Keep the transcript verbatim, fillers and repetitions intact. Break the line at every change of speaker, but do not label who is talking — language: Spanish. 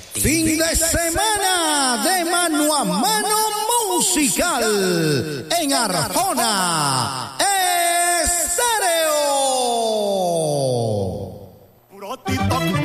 Fin de semana de mano a mano musical en Arjona,